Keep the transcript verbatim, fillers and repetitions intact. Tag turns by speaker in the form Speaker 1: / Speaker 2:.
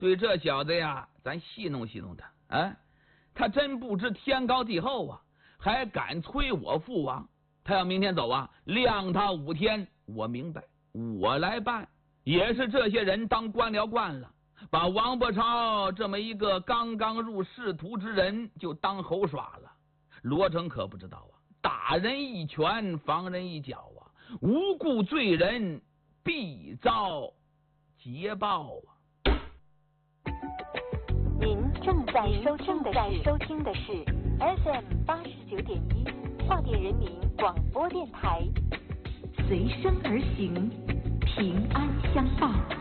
Speaker 1: 对这小子呀，咱戏弄戏弄他啊！他真不知天高地厚啊，还敢催我父王。他要明天走啊，晾他五天。我明白，我来办。也是这些人当官僚惯了，把王伯超这么一个刚刚入仕途之人就当猴耍了。罗成可不知道啊，打人一拳，防人一脚啊，无故罪人必遭捷报啊！
Speaker 2: 您正在收听的是收听的是 F M 八十九点一化电人民广播电台，随声而行，平安相伴。